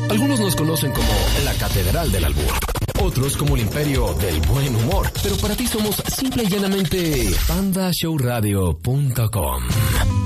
Algunos nos conocen como la Catedral del Albur, otros como el Imperio del Buen Humor, pero para ti somos simple y llanamente pandashowradio.com.